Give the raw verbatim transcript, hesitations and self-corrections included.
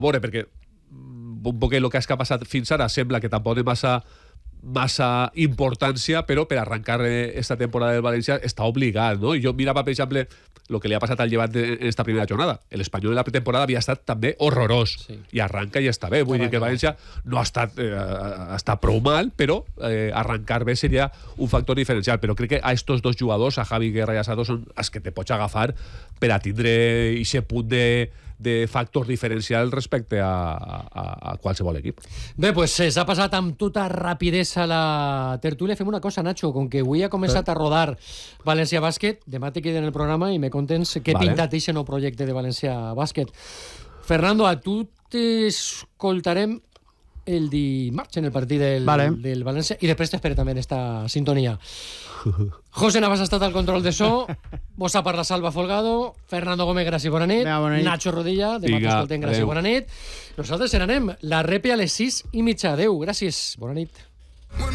veure, perquè un poc el que ha passat fins ara sembla que tampoc té massa massa importància, però per arrencar esta temporada del València està obligat, no? I jo mirava, per exemple, el que li ha passat al Llevant en esta primera jornada. L'Espanyol en la pretemporada havia estat també horrorós, sí. I arranca i està bé. Vull arranca. dir que el València no ha estat, eh, ha estat prou mal, però eh, arrencar bé seria un factor diferencial. Però crec que a estos dos jugadors, a Javi Guerra i a Sato, són els que te pots agafar per a tindre aquest punt de de factor diferencial respecte a, a, a qualsevol equip. Bé, doncs pues, s'ha passat amb tota rapidesa la tertúlia. Fem una cosa, Nacho, com que avui ha començat a rodar València Bàsquet, demà te queden el programa i me contens què vale. pintat aquest nou projecte de València Bàsquet. Fernando, a tu t'escoltarem el dimarts en el partit del, vale. del València i després t'espero també en esta sintonia. José Navas ha estat al control de so, vos ha parlat Salva Folgado, Fernando Gómez, gràcies, bona nit, ja, bona nit. Nacho Rodilla, demà t'escoltem, gràcies, bona nit. Nosaltres se n'anem, la repe a les sis i mitja. Adéu, gràcies, bona nit.